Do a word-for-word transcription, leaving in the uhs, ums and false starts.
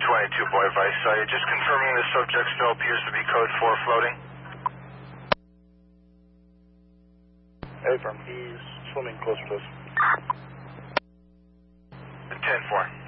twenty-two Boy Vice. Uh, just confirming the subject still appears to be code four floating. Affirm, he's swimming close to us. ten four.